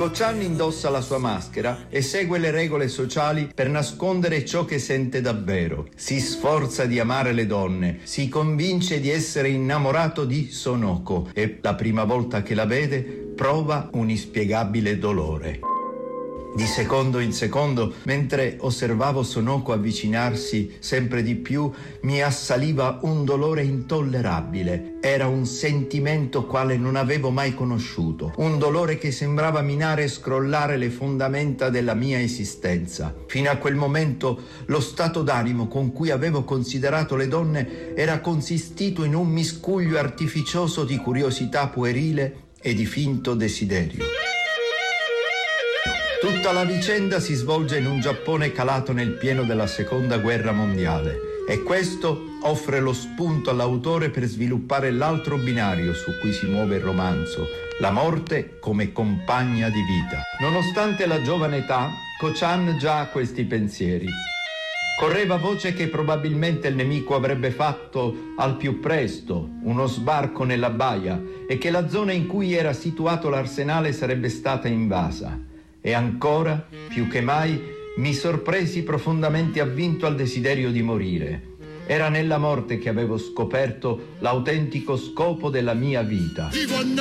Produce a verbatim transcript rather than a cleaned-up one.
Ko-chan indossa la sua maschera e segue le regole sociali per nascondere ciò che sente davvero. Si sforza di amare le donne, si convince di essere innamorato di Sonoko e la prima volta che la vede prova un inspiegabile dolore. Di secondo in secondo, mentre osservavo Sonoko avvicinarsi sempre di più, mi assaliva un dolore intollerabile. Era un sentimento quale non avevo mai conosciuto, un dolore che sembrava minare e scrollare le fondamenta della mia esistenza. Fino a quel momento lo stato d'animo con cui avevo considerato le donne era consistito in un miscuglio artificioso di curiosità puerile e di finto desiderio. Tutta la vicenda si svolge in un Giappone calato nel pieno della seconda guerra mondiale e questo offre lo spunto all'autore per sviluppare l'altro binario su cui si muove il romanzo, la morte come compagna di vita. Nonostante la giovane età, Ko-chan già ha questi pensieri. Correva voce che probabilmente il nemico avrebbe fatto al più presto uno sbarco nella baia e che la zona in cui era situato l'arsenale sarebbe stata invasa. E ancora, più che mai, mi sorpresi profondamente avvinto al desiderio di morire. Era nella morte che avevo scoperto l'autentico scopo della mia vita.